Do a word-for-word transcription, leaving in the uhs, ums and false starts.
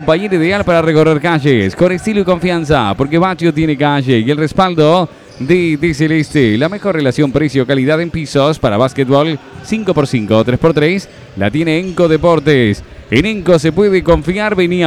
compañero ideal para recorrer calles con estilo y confianza, porque Baccio tiene calle y el respaldo de, de Celeste. La mejor relación precio-calidad en pisos para básquetbol cinco por cinco, tres por tres la tiene Enco Deportes. En Enco se puede confiar. Venía